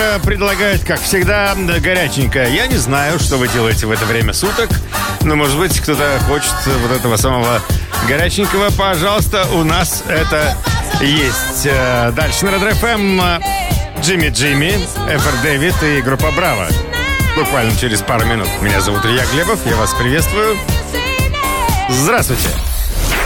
предлагает, как всегда, горяченькое. Я не знаю, что вы делаете в это время суток, но, может быть, кто-то хочет вот этого самого горяченького. Пожалуйста, у нас это есть. Дальше на Red FM Джимми, Эфер Дэвид и группа Браво. Буквально через пару минут. Меня зовут Илья Глебов, я вас приветствую. Здравствуйте.